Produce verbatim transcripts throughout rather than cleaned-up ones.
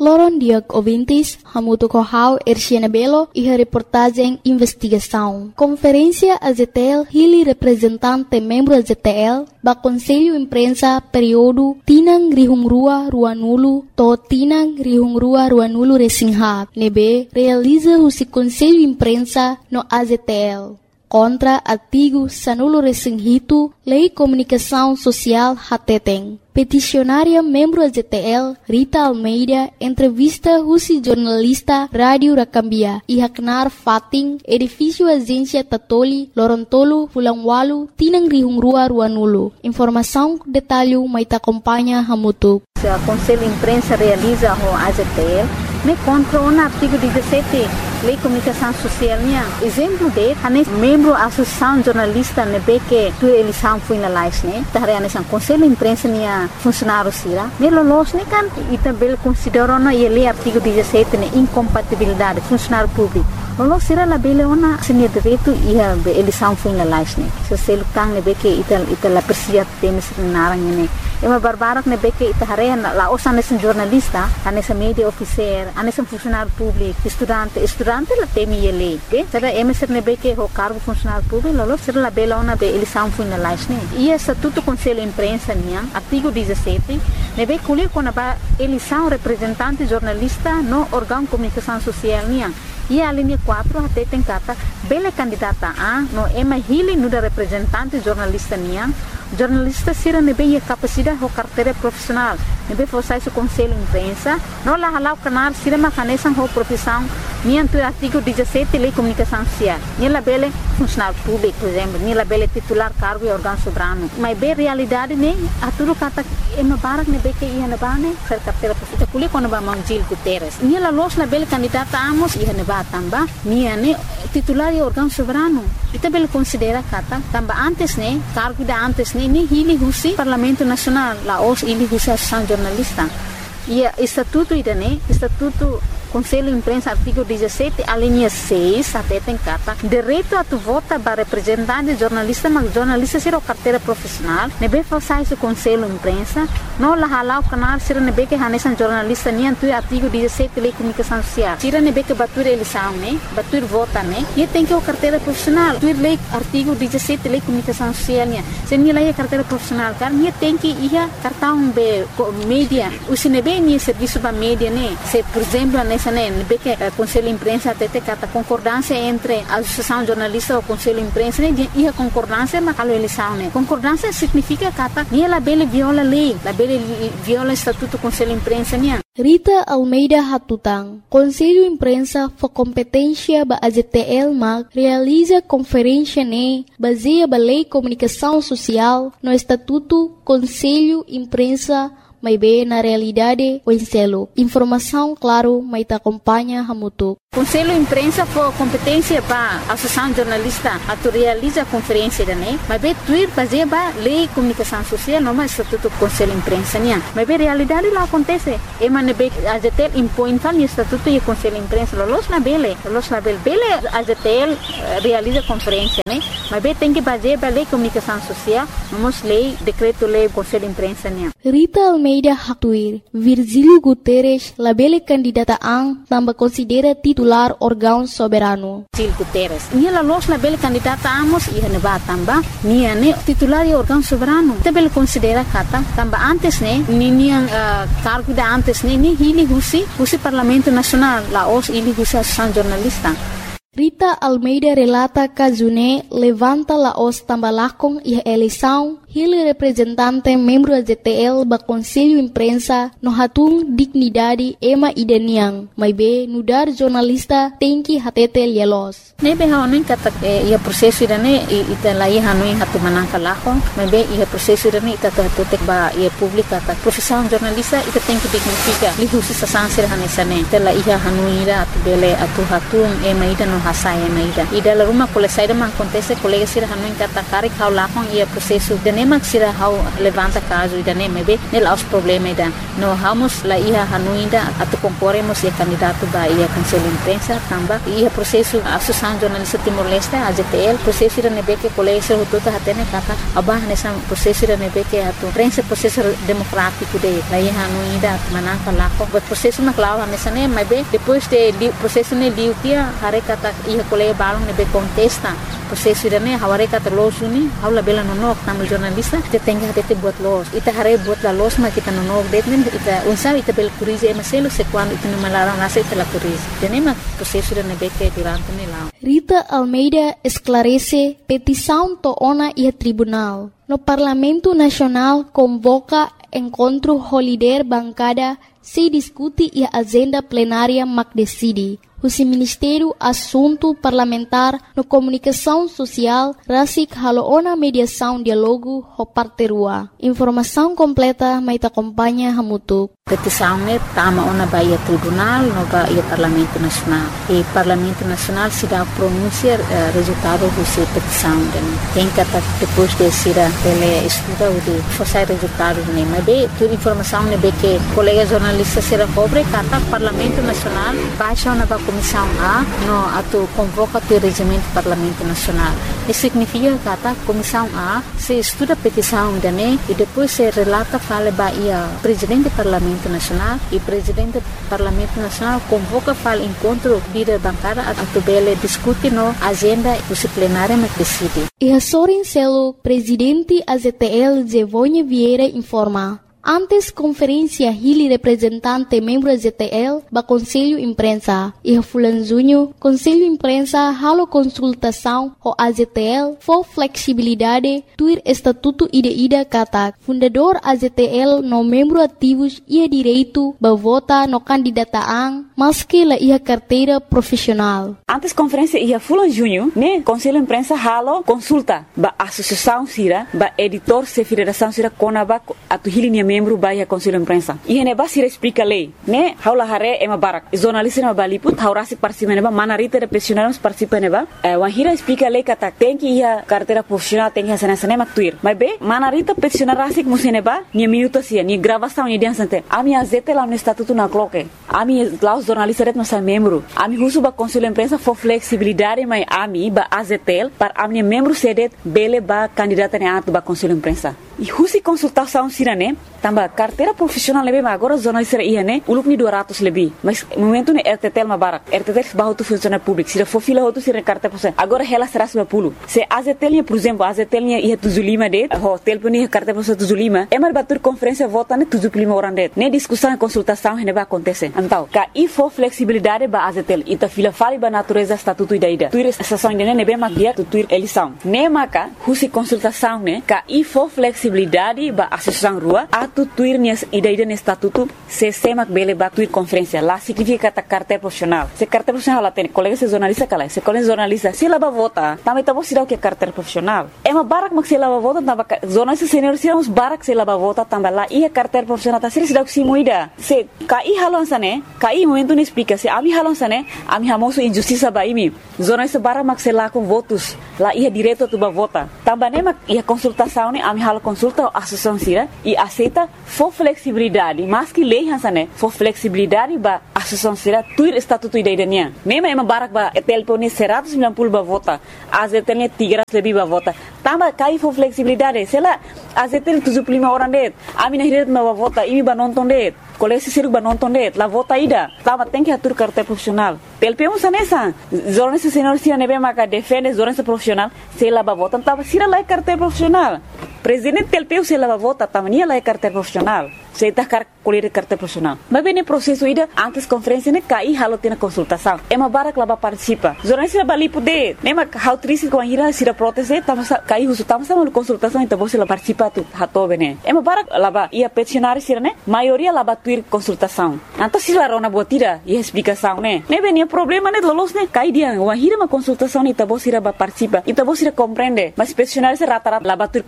Loron Diag Ouvintes, Hamuto Kohau, Erciana Belo e a reportagem Investigação. Conferência A Z T L, Hili representante membro A Z T L, ba Conselho Imprensa período Tinang Rihungrua Ruanulu, to Tinang Rihungrua Ruanulu Resingha, nebe realiza o Conselho Imprensa no A Z T L. Contra artigo Sanulo Resinghito, Lei Comunicação Social Hateteng. Peticionária membro A Z T L, Rita Almeida, entrevista Rusi jornalista Rádio Rakambia, e Haknar Fating, edifício Agência Tatoli, Lorontolo, Fulangwalu, Tinang Rihungrua Ruanulu. Informação, detalhe, mas te acompanha Hamutu. O Conselho Imprensa realiza o A Z T L, me contra o artigo dezessete, Lei Comunicação Social, exemplo de, ane membro da Associação Jornalista, ne que tu eleição foi na live, né? Tahre ane sang Conselho Imprensa nia funcionário sira, me lolos ne kan, e também considerou na lei artigo dezessete ne incompatibilidade funcionário público. Lolos sira la bele ona senia direito e a eleição foi na live, né? Se você lutar ne que ita ita la persia temes narang ne. É uma barbarak ne que ita hare la osa nesse jornalista, nesse media officer, nesse funcionário público, estudante, estudante la temi ele, ok? Será emisser ne que o cargo funcionário público, lolo será la bela ona be eleição foi na live, né? E estatuto Conselho Imprensa nia, artigo dezessete, ne be colher quando ba eleição representante jornalista no órgão comunicação social nia. E a linha quatro até tem cata bela candidata a no ema hili no da representante jornalista nia. Jornalista sira nebe a capacidade ou carteira profissional. Nebe forçar o Conselho Imprensa, não lá halau canal sira macanesan ou profissão, nia tu artigo dezessete Lei Comunicação Social. Nia la bele funcionário público, por exemplo, nia la bele titular cargo e órgão soberano. Mas bem realidade ne a tudo cata ema barak nebe que ia na bane ser carteira profissional. Kuli quando ba Mangil Guterres. Nia la los la bele candidata amos ia na tamba nia ne titular e órgão soberano. Ita bele considera kata tamba antes ne cargo da antes ne ni hili husi Parlamento Nacional la os hili husi Associação Jornalista. E estatuto ida ne estatuto Conselho Imprensa artigo dezessete a linha seis até tem carta direito a tu vota para representante jornalista mas jornalista ser o carteira profissional nebe falsar esse Conselho Imprensa não la halau canal ser nebe que hanesan jornalista nem tu artigo dezessete Lei Comunicação Social tira nebe que batur eleição né batur vota né e tem que o carteira profissional tu lei artigo dezessete Lei Comunicação Social né se nem lei carteira profissional car nem tem que ia cartão be mídia o sinebe nem serviço para mídia né se por exemplo nessa né que o Conselho Imprensa até tem a concordância entre a Associação Jornalista e o Conselho Imprensa né e a concordância na eleição né concordância significa que nem a bele viola a lei a bele viola o estatuto do Conselho Imprensa né. Rita Almeida Hatutang, Conselho Imprensa for competência ba A Z T L mag realiza conferência ne baseia ba Lei Comunicação Social no Estatuto Conselho Imprensa mas bem na realidade o enselo. Informação, claro, mas te acompanha Hamutu. Conselho Imprensa for competência para a Associação Jornalista a tu realiza a conferência da né, mas bem tuir baseia ba Lei Comunicação Social não mais Estatuto Conselho Imprensa né, mas bem realidade lá acontece. E mas bem A Z T L impõe tal Estatuto e Conselho Imprensa los na bele, los na bele, bele A Z T L realiza conferência né, mas bem tem que baseia ba Lei Comunicação Social, vamos lei decreto lei Conselho Imprensa né. Rita Almeida Hatuir, Virgílio Guterres, labele candidata ang tambah considera titular órgão soberano. Virgílio Guterres, nia la los labele candidata amos ia ne ba tamba, nia ne titular e órgão soberano. Tabele considera kata tamba antes ne, ni nia uh, cargo da antes ne, ni hili husi, husi Parlamento Nacional, la os hili husi Associação Jornalista. Rita Almeida relata que June levanta la os tambalakong e a eleição, ele representante membro da Z T L ba Conselho Imprensa no hatung dignidade ema ideniang, mas be nudar jornalista tem que hatete lielos. Nebe haonin kata ia proseso idane ita lai hanuin hatu manangka lakong, mas be ia proseso idane ita hatutek ba ia publika ta profissão jornalista ita tem que dignifica li husi sa sansir hanesane ita la ia hanuira atu bele atu hatung ema ida no hasaya ema ida ida la rumah kole saida man kontese kolega sir hanuin kata karik hau lakong ia proseso idane Nema que será how levanta caso ida nem mebe nel aos problema ida no vamos lá ia hanuinda atu concorremos e candidato ba ia conselho imprensa tamba ia processo associação jornalista Timor-Leste A Z T L processo ida nebe que colégio hututa hatene kata abah nessa processo ida nebe que atu prensa processo democrático de lá ia hanuinda manaka lá o processo na clava nessa nem mebe depois de processo ne diutia hare kata ia colégio balong nebe contesta processo ida ne haware kata losuni haula bela no tamu jornalista te tenga te buat los ita hare buat la los ma kita no detmen ita unsa ita bel curize e maselo se quando ita no malaram nasa ita la curize tenema processo da nebeke durante ne lá. Rita Almeida esclarece petição to ona e tribunal. No Parlamento Nacional convoca encontro holiday bancada se discute e a agenda plenária mac decide. O Ministério Assunto Parlamentar no Comunicação Social rasik haloona mediação diálogo ho parterua. Informação completa mai te acompanha hamutuk. Petição ne tama ona baia tribunal no baia Parlamento Nacional. E Parlamento Nacional se dá pronunciar uh, resultado do petição den. Tem que depois de ser ele estuda o de fazer resultado ne. Mas bem, toda informação ne be que colega jornalista será cobre kata Parlamento Nacional baixa ona ba Comissão A no atu convoca o regimento Parlamento Nacional. Isso significa que a Comissão A se estuda a petição da N E e depois se relata fala baia presidente do Parlamento Nacional e presidente do Parlamento Nacional convoca fala encontro líder bancada a tubele discute no agenda disciplinária mas decide. E a Sorin Celo, presidente A Z T L Zevonha Vieira informa. Antes conferência Hili representante membro A Z T L ba Conselho Imprensa e Fulan Junho Conselho Imprensa halo consultação ho A Z T L for flexibilidade tuir estatuto ida ida kata fundador A Z T L no membro ativos ia direito ba vota no candidataan maski la ia carteira profissional. Antes conferência ia Fulan Junho ne Conselho Imprensa halo consulta ba associação sira ba editor se federação sira konaba atu Hili membro baia Conselho Imprensa. E hene ba sira explica lei, né? Haula hare ema barak. Jornalista ema baliput, haurasi participa neba, manarita de profissionais participa neba. Eh, wahira explica lei kata tem que ia carteira profissional tem que ia sana sana maktuir. Mas be, manarita profissional rasik museneba, ni minuto sia, ni gravação ni dia sante. Ami azete lá no estatuto na cloque. Ami lá os jornalistas ret nossa membro. Ami husu ba Conselho Imprensa for flexibilidade mai ami ba A Z T L para ami membro sedet bele ba candidata ne atu ba Conselho Imprensa. E husi consultação sirane tamba carteira profissional lebe agora jornalista ia ne uluk ni dua ratus lebih mas momento ne R T T L mabarak R T T L bahu tu funcionário público se for fila outro se carteira profissional agora ela será seratus lima puluh se A Z T L por exemplo A Z T L ia tujuh puluh lima det ho telefone carteira profissional tujuh puluh lima é mal batur conferência vota ne tujuh puluh lima orang det ne discussão e consultação ne ba acontece então ka e for flexibilidade ba A Z T L ita fila fali ba natureza estatuto ida ida tuir sessão ne ne be mag dia tuir eleição ne maka husi consultação ne ka e for flexibilidade ba associação rua atu tuir nias ida-ida no estatuto se semak bele ba tuir conferência lá significa kata carteira profissional se carteira profissional lá tem colega se jornalista kala se colega jornalista se lá ba vota também tá você dá o que carteira profissional é uma barak mak se lá ba vota tamba jornalista senior se uns barak se lá ba vota tamba lá e a carteira profissional tá se dá o que se moida se kai halon sane kai momento ne explica se ami halon sane ami hamoso injustiça ba imi jornalista barak mak se lá com votos lá ia direto tu ba vota tamba ne mak ia consultação ne ami halo consulta a associação sira e aceita for flexibilidade mas que lei hansane for flexibilidade ba associação sira tuir estatuto idaidannya nema ema barak ba telefone seratus sembilan puluh ba vota A Z T L tiga ratus lebih ba vota tamba kai for flexibilidade sela A Z T L tujuh puluh lima orang det ami na hiret ba vota imi ba nonton det kolesi siruk ba nonton det la vota ida tamba tem que atur carteira profissional telpemu sanesa jornalista senior sira nebe maka defende jornalista profissional sela ba vota tamba sira la carteira profissional presidente telpeu se la vota tamania la carteira profissional se tá car colher carteira profissional mas bem no processo ida antes conferência ne cai halo tem consultação é uma barak lá participa jornalista bali poder nema how triste com a ira sira proteste tama cai uso tama sama consultação então você lá participa tu hato bene é uma barak lá ba ia peticionário sira ne maioria lá batuir consultação então se lá rona botira e explicação né ne bem problema ne lolos ne cai dia uma ira uma consultação então você lá participa então você compreende mas peticionário se rata rata lá batuir consultação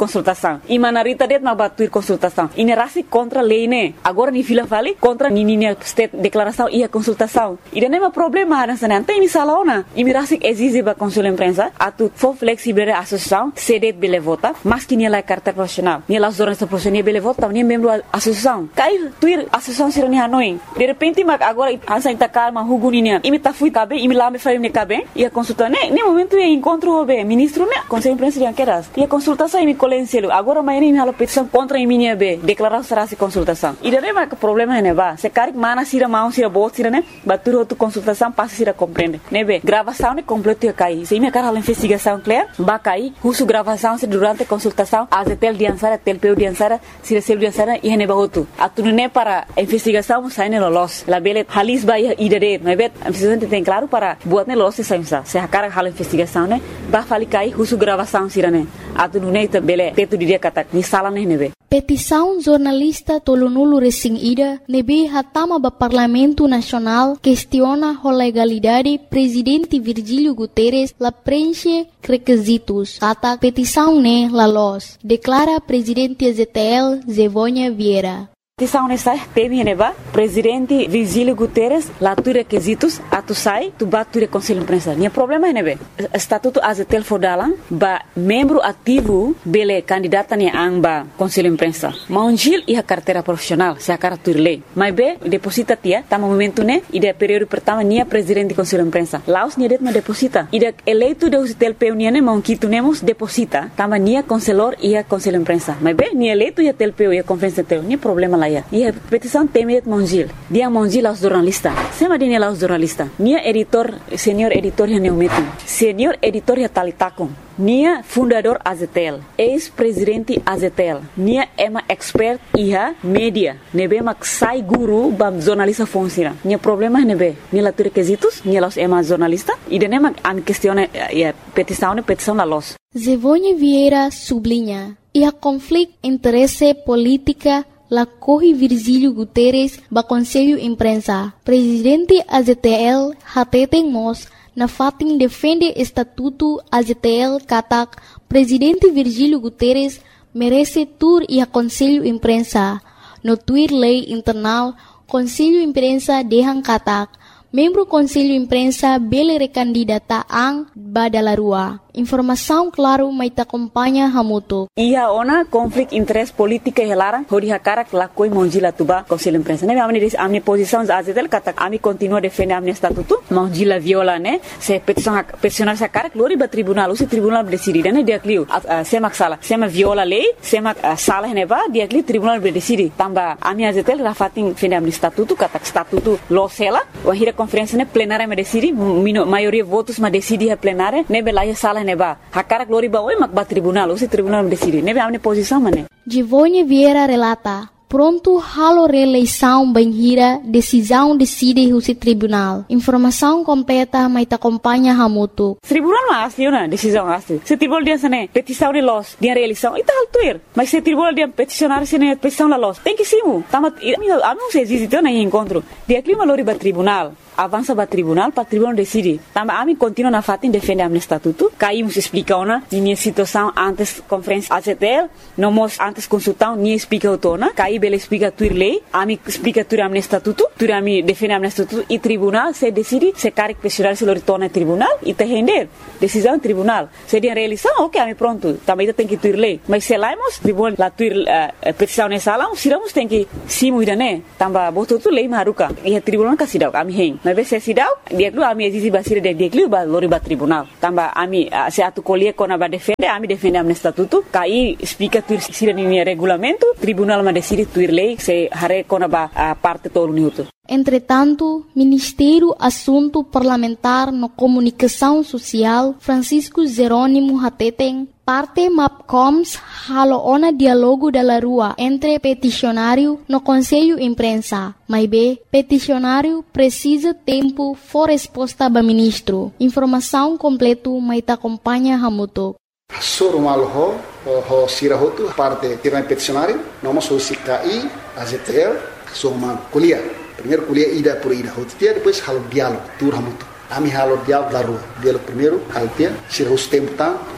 consultação. E manarita det mas batur consultação. E nerasi contra lei né. Agora ni fila vale contra ni ni state declaração e a consultação. E não é problema nessa não tem salona. E mirasi exige ba consul imprensa atu for flexible a associação cedet bele vota, mas que ni la carta profissional. Ni la jornalista profissional bele vota, ni membro associação. Cai tuir associação sirani hanoi. De repente mas agora ansa inta calma huguninia. E me ta fui cabe e me lá me faria me cabe e a consulta né. Nem momento é encontro o ministro né. Conselho imprensa de anqueras. E a consultação e me colencielo. Agora mas nem me hala petição contra a minha B. Declarar será se consultação. E daí mas problema é ba. Se cari mana sira mão sira bot sira né. Batur outro consultação passa sira compreende. Né be. Gravação né completo cai. Se me cara a investigação clear, ba cai. Husu gravação se durante a consultação a tel diansara tel peu diansara sira sel diansara e ne ba outro. Atu né para investigação sai ne los. La bele halis ba idade. Né be. A investigação tem claro para buat ne los se sai. Se a cara hala investigação né. Ba fali cai husu gravação sira né. Atu né bele teto dia kata ni sala ne ne be. Petição jornalista tolonulu recém ida nebe hatama ba Parlamento Nacional questiona a legalidade presidente Virgílio Guterres la preenche requisitos. Kata petição ne la los. Declara presidente Z T L Zevônia Vieira. Petição nessa teme neba presidente Virgílio Guterres lá tu requisitos atu sai tu bature conselho imprensa. Nia problema nebe estatuto azetel fodalan ba membro ativo bele candidata ni amba conselho imprensa. Maunjil e a carteira profissional se a carteira lei. Mas be deposita tia tá momento né e de período pertama nia presidente conselho imprensa. Laos nia det ma deposita. E de eleito de azetel peu nia mão que tu nemos deposita tama nia conselor e a conselho imprensa. Mas be nia eleito e a tel peu e a conferência tel nia problema lá. E a petição teme Mongil. Dia Mongil aos jornalistas. Sema dine aos jornalistas. Nia editor, senhor editor ya neumetin. Senhor editor ya talitakum. Nia fundador Azetel. Ex-presidente Azetel. Nia ema expert iha media. Nebe mak sai guru bam jornalista fonsira. Nia problema nebe. Nia la requisitos. Nia los ema jornalista. E dene mak am questione ya petição petição la los. Zevônia Vieira sublinha. E a conflito interesse política la corre Virgílio Guterres ba Conselho Imprensa. Presidente A Z T L hateten mos na fatin defende estatuto A Z T L katak Presidente Virgílio Guterres merece tur e a Conselho Imprensa. No tuir lei internal Conselho Imprensa dehan katak membro Conselho Imprensa bele recandidata ang badalarua. Informação claro mai ta acompanha hamuto. Ia ona conflito interesse política helara hori hakara la koi monjila tuba Conselho Imprensa. Ne amni dis amni posição azetel kata ami continua defende amni estatuto monjila viola ne se petição peticionar sa cara glori ba tribunal o se tribunal decide ne dia clio semak sala sema viola lei semak sala ne ba dia clio tribunal decide tamba ami azetel rafatin defende amni estatuto kata estatuto lo sela o hira conferência ne plenária me decide maioria votos ma decide a plenária ne bela sala neba hakara glori ba oi mak ba tribunal o se tribunal decide nebe amne posição mane. Zevônia Vieira relata pronto halo reeleição banhira decisão decide o se tribunal. Informação completa mai ta acompanha hamuto. Tribunal mas asli na decisão asli. Se tribunal dia sane petição de los dia reeleição ita altuir. Mas se tribunal dia peticionar sene petição la los. Tem que simu. Tama amo se visitou na encontro. Dia clima lori ba tribunal. Avança para tribunal, para tribunal decide. Tamba ami continua na fatin defende amne estatuto. Caímos explica ona minha situação antes conferência A Z T L, não mos antes consultão nem explica o tona. Caí bele explica tuir lei, ami explica tuir amne estatuto, tuir ami defende amne estatuto e tribunal se decide se caric questionar se loritorna tribunal e te render decisão tribunal. Se dia realização, ok, ami pronto. Também tem que tuir lei. Mas se laimos tribunal la tuir uh, petição nessa sala, siramos tem que simu idane. Tamba boto tu lei maruka. E tribunal kasidau ami hen. Mas se sidau dia klu ami exisi basira de dia klu ba lori ba tribunal tamba ami uh, se atu colie kona ba defende ami defende amne estatuto kai explica tuir sira ni regulamento tribunal ma decide tuir lei se hare kona ba uh, parte todo minuto. Entretanto, Ministério Assunto Parlamentar no Comunicação Social Francisco Jerônimo Hateten parte MAPCOMS halo ona dialogo da rua entre peticionário no Conselho Imprensa. Mas be, peticionário precisa tempo for resposta ba ministro. Informação completo mai ta acompanha hamuto. Soro malo ho ho sira hotu parte tiran peticionário, nós so sikai A Z T L so ma kuliah. Primeiro kuliah ida por ida hotu dia depois halo diálogo tur hamuto. Ami halo diálogo da rua. Diálogo primeiro halo dia sira os tempo tá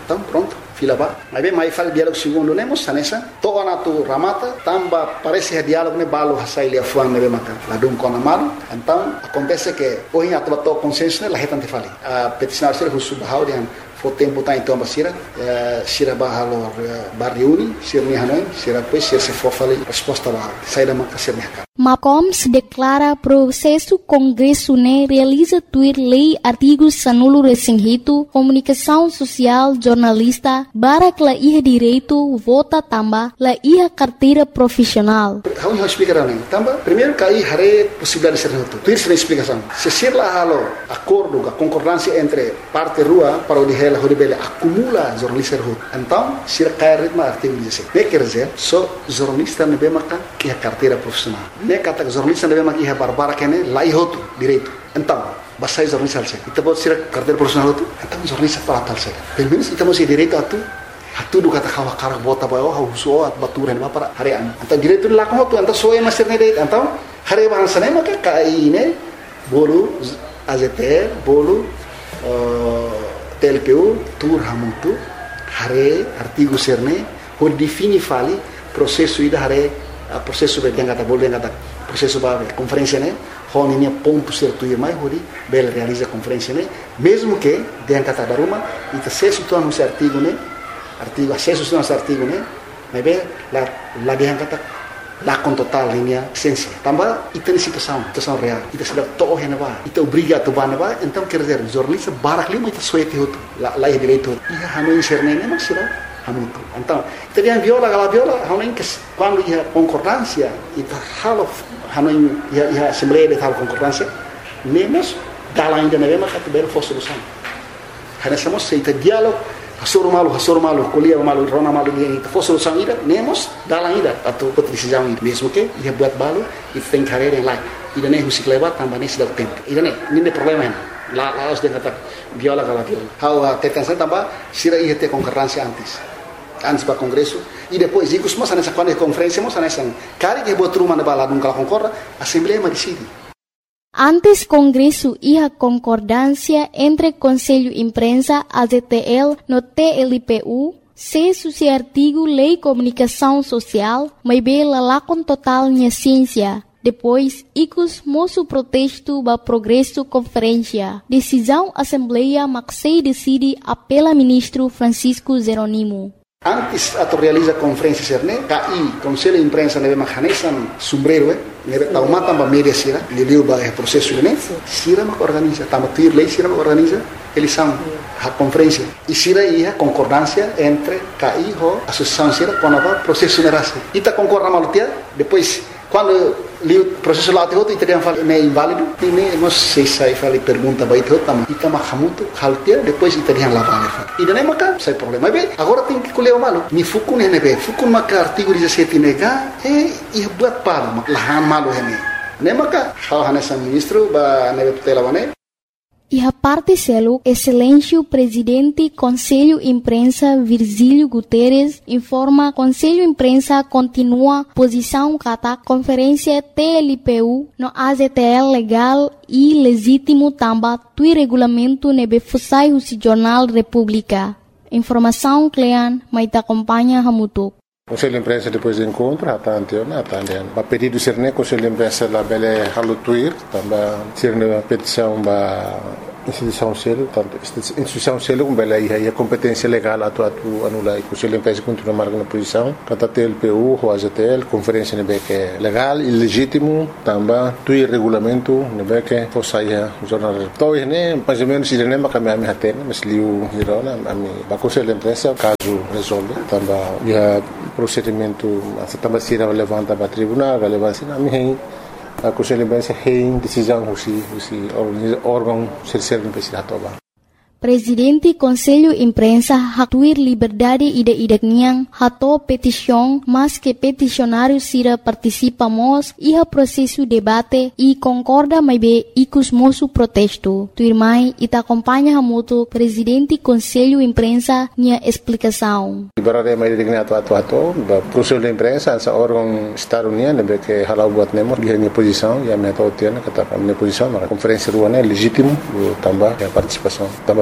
Então, pronto, fila ba. Mas bem, mais fala diálogo segundo nemos, sanessa. Toa na tu ramata, tamba parece que diálogo ne balo hasai lia fuang nebe maka. Ladum kona malu. Então, acontece que hoje a tua consenso ne lahetan te fali. A peticionar ser husu bahau dian fo tempo tá então basira, sira bahalo barriuni, sira ni hanoi, sira pois sira se for fali resposta bahau. Sai da maka sira mercado. Macoms declara processo Congresso né realiza tuir lei artigos sanulo resinhito comunicação social jornalista barak la iha direito vota tamba la iha carteira profissional. How you explica né? Tamba primeiro cai hare possibilidade de ser reto. Tuir sem explicação. Se ser lá halo acordo a concordância entre parte rua para o de ela horibele acumula jornalista reto. Então sira cai ritmo artigo dezessete. Ne quer dizer só jornalista ne be maka iha carteira profissional. Ne kata jornalista deve maki barbara kene lai hotu direito. Então, basai jornalista alse. Ita bot sira carteira profissional hotu. Então jornalista para tal se. Pelo menos ita mosi direito atu. Atu do kata kawa karak bota bayo ha uso at baturan ba para harian. Então direito la ko hotu anta soe master ne direito. Então hare bahasa ne maka kai ne bolu A Z T L bolu T L P U tur hamutu hare artigo serne hor defini fali processo ida hare a processo be yang kata boleh yang kata processo ba conferência né hon ini ponto certo e mais hori bel realiza conferência né mesmo que yang kata daruma ita acesso tu anu artigo né artigo acesso tu anu artigo né mas be la la yang kata la con total linha essência tamba ita ni situação situação real ita sudah toh hena ba ita obriga tu ba ba então quer dizer jornalista barak lima ita suete hotu la la direito ia hanu inserne né mas será então, teriam viola, aquela viola, hanuin que quando ia concordância, e halo hanuin ia ia assembleia de tal concordância, nemos dala ainda na mesma categoria for solução. Hanessamos seita diálogo, hasoro malu, hasoro malu, colia malu, rona malu dia itu for solução ida, nemos dala ainda atau decisão ida, mesmo que ia buat balu, e tem carreira em lá, ida nem musik lewat tambah nem sedang tempo, ida nem, nem problema hen. Lá lá os dengar viola aquela viola. How tetan saya tambah sira ia ter concordância antes. Antes para o Congresso, e depois, e costuma nessa quando é conferência, mas nessa cara que boa turma na balada nunca concorda, a Assembleia mas decide. Antes Congresso ia concordância entre Conselho Imprensa, A Z T L, no T L P U, se suci artigo Lei Comunicação Social, mas bela lá com total minha ciência. Depois, icos moço protesto ba progresso conferência. Decisão Assembleia Maxei decide apela ministro Francisco Zeronimo. Antes ato realiza conferência serne, K I Conselho Imprensa nebe mahanesan sombrero, eh, nebe tauma tamba media sira, liliu ba é processo né, sira mak organiza, tamba tuir lei sira mak organiza, eles são a conferência e sira ia concordância entre K I ho associação sira com a processo nerase. Ita concorda malutia, depois quando li o processo lá teoto italiano fala é inválido e nem não sei se fala pergunta vai teoto também ita mahamuto haltia depois italiano lá vale e daí maca sai problema bem agora tem que colher o malo ni fukun né bem fukun maca artigo dezessete nega e e buat palo lahan malo hene né maca hal hanessa ministro ba nebe tutela bane. E a parte selo, excelência presidente Conselho Imprensa Virgílio Guterres informa Conselho Imprensa continua posição kata conferência T L P U no A Z T L legal e legítimo tamba tui regulamento nebe fusai o Jornal República. Informação Clean, mas te acompanha Hamutuk. Conselho de Imprensa depois do encontro, até anteontem, até anteontem. A pedido ser né, Conselho de Imprensa lá bele halutuir, também ser uma petição ba instituição selo, tanto instituição selo com bele aí a competência legal atu atu anula e Conselho de Imprensa continua marcando posição, kata T L P U, o A Z T L, conferência nebe que é legal e legítimo, também tui regulamento nebe que fosaia jornal. Então né, mais ou menos ele nem makami ami hatena, mas liu hirona ami ba Conselho de Imprensa caso resolve, também ia procedimento também se levanta para tribunal, relevância na minha a Conselho de Imprensa tem decisão husi husi órgão terceiro de imprensa atoba. Presidente Conselho Imprensa hatuir liberdade ide-ide niang hato petição, mas que peticionário sira participamos iha processo debate e concorda mais bem icus moço protesto. Tuirmai ita acompanha hamuto Presidente Conselho Imprensa nia explicação. Liberdade mais ide niang atu atu Conselho de Imprensa essa órgão Estado união nebe que halau buat nemo dia minha posição e a minha totiana kata minha posição na conferência ruana legítimo também a participação também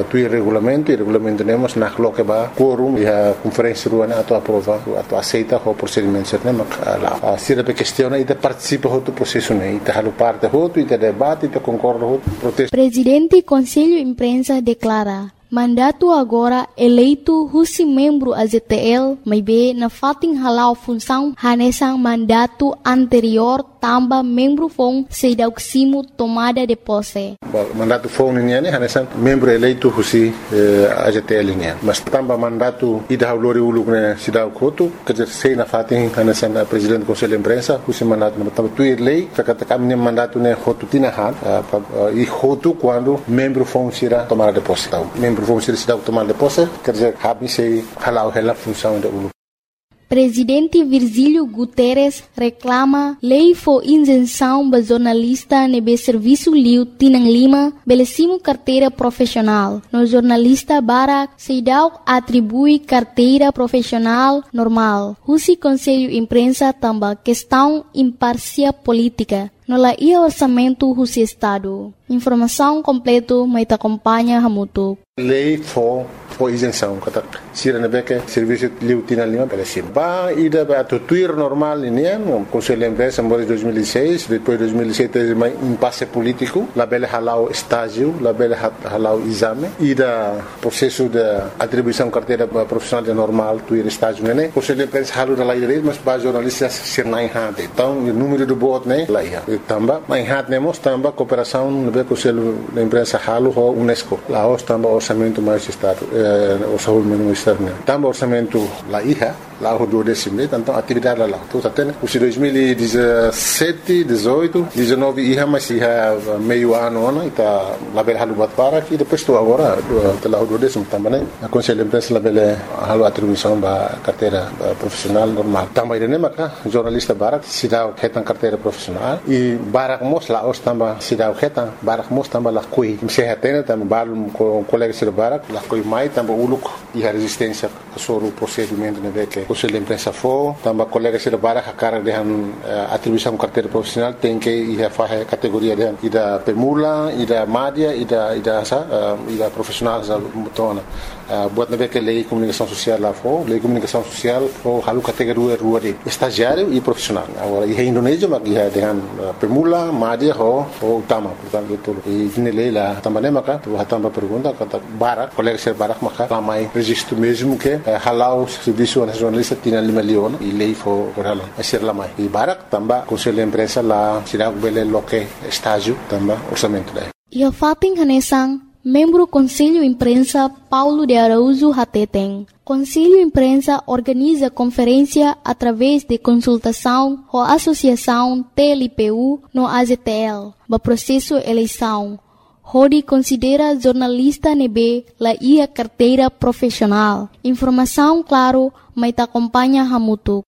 tuir regulamento, e regulamento temos na coloca ba quórum e a conferência rua na to aprova, to aceita o procedimento ser nema lá. A sira pe questiona e de participa do processo né, e halu parte hoto e de debate e de concorda hoto protesto. Presidente Conselho Imprensa declara mandato agora eleito husi membro A Z T L, mas be na fating halau função hanesang mandato anterior tamba membro fong sedauksimo tomada de posse. Mandato fong niya ni hanesang membro eleito husi eh, A Z T L niya. Mas tamba mandato ida haulori uluk na sidaw koto kajer sei na fating hanesang presidente do Conselho Imprensa husi mandato na tamba tuir lei kakata kami niya mandato na hotu tinahan uh, e hotu quando membro fong sira tomada de posse. Membro vamos ser cidadão tomar de posse, quer dizer, cabe se halau ela função da U L U. Presidente Virgílio Guterres reclama lei for isenção ba jornalista nebe serviço liu Tinang Lima belecimo carteira profissional. No jornalista Barak Seidau atribui carteira profissional normal. Husi Conselho Imprensa tamba questão imparcial política. No la ia orçamento husi Estado. Informação completo mai acompanha Hamutu. Lei for for isenção, kata sira na beke serviço liu Tinang Lima belecim. Ba ida ba tuir normal ini no Conselho Imprensa em dois mil e seis, depois dois mil e sete mai impasse político, la bele halau estágio, la bele halau exame, ida processo de atribuição carteira profissional de normal tuir estágio né. Conselho Imprensa halu da lei dele, mas ba jornalistas ser nai hade. Então o número do voto né lá ia. Tamba mai hade nemos tamba cooperação no be Conselho Imprensa halu ho UNESCO. Lá os tamba orçamento mais estado, eh, orçamento mais estado né. Tamba orçamento lá ia. Lá o do décimo, então atividade lá. Tudo até, os dois mil e dezessete, dezoito, dezenove ia mais ia meio ano, né? Tá lá bela halu bat para que depois estou agora lá o do décimo também, né? A Conselho de Imprensa lá bela halu atribuição ba carteira profissional normal. Também né, maca jornalista barak se dá retan carteira profissional e barak mos lá os também se dá retan barak mos também lá coi. Se retena também balum com colegas de barak lá coi mais também uluk e a resistência sobre o procedimento né que Conselho de Imprensa for, também colegas de barak a cara de atribuição carteira profissional tem que ir a fazer categoria de ida permula, ida média, ida ida sa ida profissional sa mutona. Buat na que lei comunicação social lá for, lei comunicação social for halu categoria rua de estagiário e profissional. Agora em Indonésia mas ia dengan permula, média ho ho utama, portanto itu. E ini lei lá também maka tu também pergunta kata barak, colegas de barak maka ramai registro mesmo que halau serviço nacional lista tinha lima leon e lei for corala a ser lá mais e barak também Conselho de Imprensa lá será o bele loque estágio também orçamento daí e a fating hanesang membro Conselho Imprensa Paulo de Araújo Hateteng. Conselho Imprensa organiza conferência através de consultação com a Associação T L P U no A Z T L, no processo eleição. Hodi considera jornalista nebe la ia carteira profissional. Informação claro, mas acompanha Hamutu.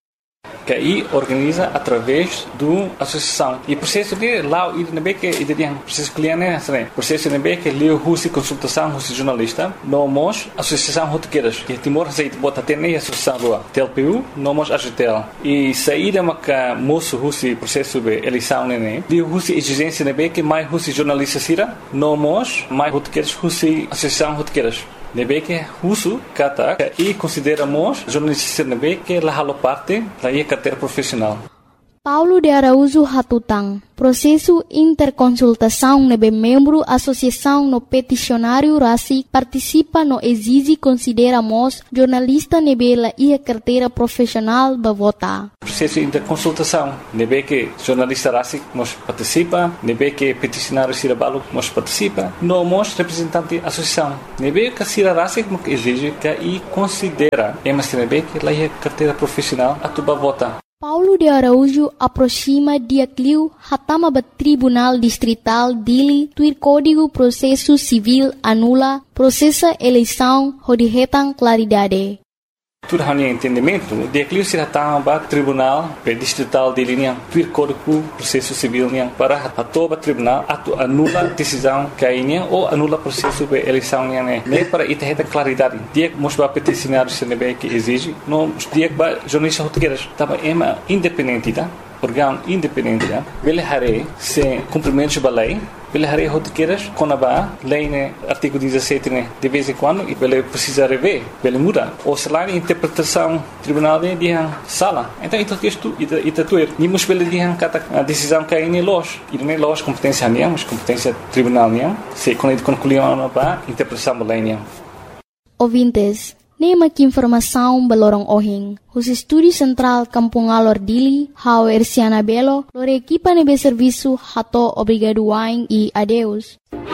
Que aí organiza através do associação e processo de lá e nebe que e tem processo cliente né processo nebe que leu husi consultação husi jornalista nomos associação rotequeiras que Timor aceita bota até nem associação rua T L P U nomos A Z T L e saída maca moço husi processo de eleição né de husi exigência nebe que mais husi jornalista sira nomos mais rotequeiras husi associação rotequeiras nebe que husu kata e consideramos jornalista nebe que la halo parte la ia carteira profissional. Paulo de Araújo Hatutang. Processo interconsultação nebe membro associação no peticionário Rasi participa no exige consideramos jornalista nebe la ia carteira profissional ba vota. Processo interconsultação nebe que jornalista Rasi nos participa, nebe que peticionário Sirabalo nos participa, no mos representante associação. Nebe que Sira Rasi que exige que e considera emas nebe que la ia carteira profissional atuba vota. Paulo de Araújo aproxima dia cliu hatama ba Tribunal Distrital dili tuir Código Processo Civil anula processa eleição hodihetan claridade. Tudo hanya entendimento, dia cliu sira tamba Tribunal Distrital de linha tuir Código Processo Civil niang para atoba tribunal atu anula decisão cainha ou anula processo de eleição niang né. Nem para itaheta claridade. Dia mosba peticionário se nebe que exige, não dia ba jornalista português tava ema independente tá. órgão independente, ele haré sem cumprimento da lei, ele haré rotiqueiras com a lei, né, artigo dezassete, né, de vez em quando, e ele precisa rever, ele muda. Ou se lá, a interpretação tribunal de sala. Então, isso isto é tudo. Nimos ele dihan kata a decisão que é em loja. E não é loja competência nem, mas competência tribunal nem. Se quando ele concluiu a nova interpretação da lei nem. Ouvintes, nem aqui informação balorong ohing. Os estúdios central Kampung Alor Dili, Hau Erciana Belo, lor equipa nebe serviço hato obrigado wain e adeus.